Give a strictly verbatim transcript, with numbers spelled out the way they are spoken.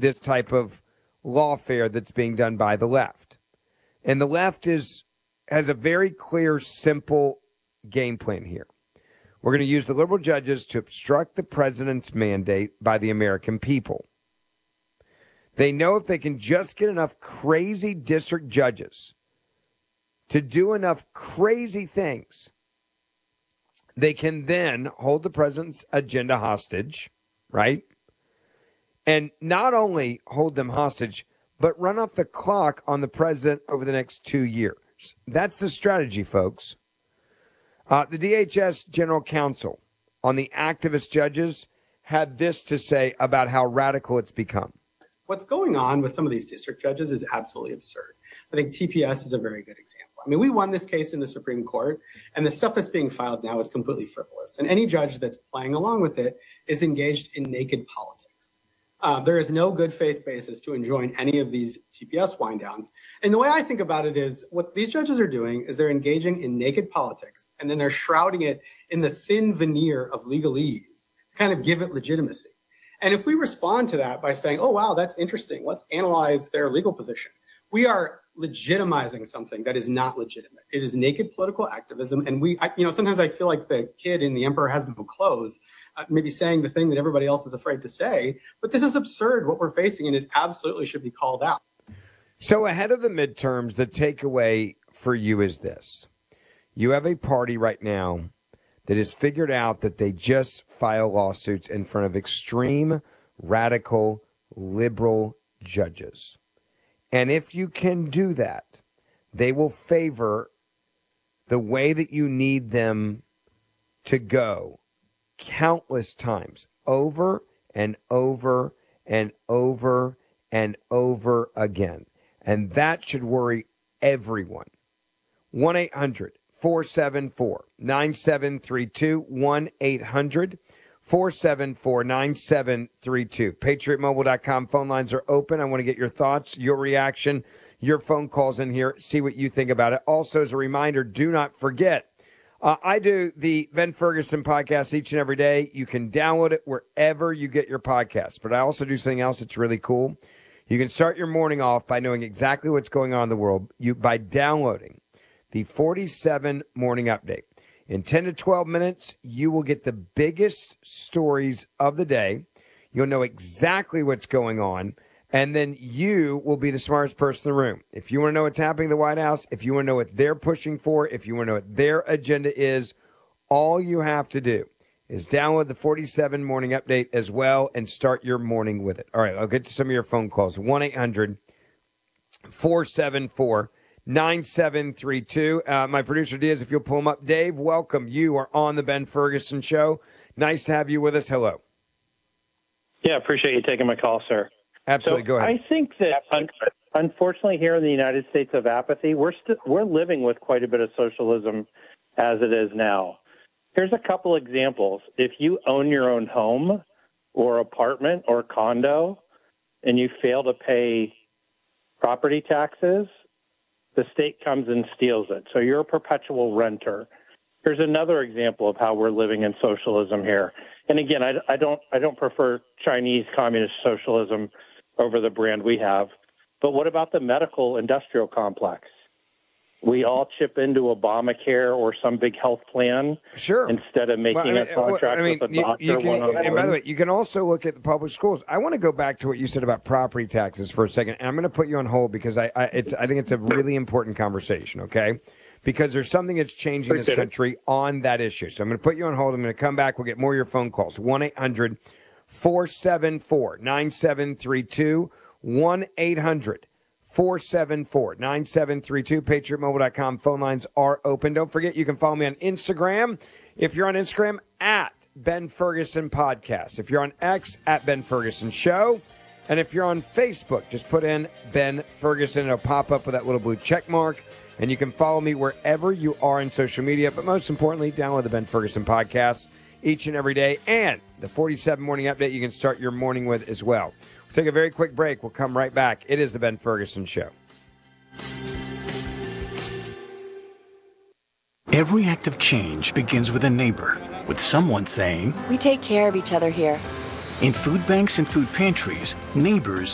this type of lawfare that's being done by the left. And the left is has a very clear, simple game plan here. We're going to use the liberal judges to obstruct the president's mandate by the American people. They know if they can just get enough crazy district judges to do enough crazy things, they can then hold the president's agenda hostage, right? And not only hold them hostage, but run off the clock on the president over the next two years. That's the strategy, folks. Uh, the D H S General Counsel on the activist judges had this to say about how radical it's become. What's going on with some of these district judges is absolutely absurd. I think T P S is a very good example. I mean, we won this case in the Supreme Court, and the stuff that's being filed now is completely frivolous. And any judge that's playing along with it is engaged in naked politics. Uh, there is no good faith basis to enjoin any of these T P S wind downs. And the way I think about it is what these judges are doing is they're engaging in naked politics, and then they're shrouding it in the thin veneer of legalese to kind of give it legitimacy. And if we respond to that by saying, oh, wow, that's interesting, let's analyze their legal position, we are legitimizing something that is not legitimate. It is naked political activism. And we, I, you know, sometimes I feel like the kid in The Emperor Has No Clothes, uh, maybe saying the thing that everybody else is afraid to say. But this is absurd what we're facing, and it absolutely should be called out. So ahead of the midterms, the takeaway for you is this. You have a party right now that has figured out that they just file lawsuits in front of extreme, radical, liberal judges. And if you can do that, they will favor the way that you need them to go countless times, over and over and over and over again. And that should worry everyone. one eight hundred four seven four nine seven three two, one eight hundred four seven four nine seven three two. patriot mobile dot com phone lines are open. I want to get your thoughts, your reaction, your phone calls in here, see what you think about it. Also, as a reminder, do not forget, uh, I do the Ben Ferguson podcast each and every day. You can download it wherever you get your podcasts. But I also do something else that's really cool. You can start your morning off by knowing exactly what's going on in the world you by downloading the forty-seven Morning Update. In ten to twelve minutes, you will get the biggest stories of the day. You'll know exactly what's going on, and then you will be the smartest person in the room. If you want to know what's happening in the White House, if you want to know what they're pushing for, if you want to know what their agenda is, all you have to do is download the forty-seven Morning Update as well and start your morning with it. All right, I'll get to some of your phone calls. one eight hundred four seven four nine seven three two. Uh, my producer, Diaz, if you'll pull him up. Dave, welcome. You are on the Ben Ferguson Show. Nice to have you with us. Hello. Yeah, appreciate you taking my call, sir. Absolutely. So Go ahead. I think that, un- unfortunately, here in the United States of apathy, we're st- we're living with quite a bit of socialism as it is now. Here's a couple examples. If you own your own home or apartment or condo and you fail to pay property taxes, the state comes and steals it. So you're a perpetual renter. Here's another example of how we're living in socialism here. And again, I, I don't I don't prefer Chinese communist socialism over the brand we have. But what about the medical industrial complex? We all chip into Obamacare or some big health plan, sure, instead of making well, I mean, a contract I mean, with a doctor. You, you can, one-on-one. and by the way, you can also look at the public schools. I want to go back to what you said about property taxes for a second, and I'm going to put you on hold because I, I, it's, I think it's a really important conversation, okay? Because there's something that's changing in this country on that issue. So I'm going to put you on hold. I'm going to come back. We'll get more of your phone calls. one eight hundred four seven four nine seven three two. one eight hundred four seven four nine seven three two. patriot mobile dot com phone lines are open. Don't forget, you can follow me on Instagram. If you're on Instagram, at Ben Ferguson Podcast. If you're on X, at Ben Ferguson Show. And if you're on Facebook, just put in Ben Ferguson. It'll pop up with that little blue check mark. And you can follow me wherever you are in social media. But most importantly, download the Ben Ferguson Podcast each and every day. And the forty-seven Morning Update you can start your morning with as well. We'll take a very quick break. We'll come right back. It is the Ben Ferguson Show. Every act of change begins with a neighbor, with someone saying, "We take care of each other here." In food banks and food pantries, neighbors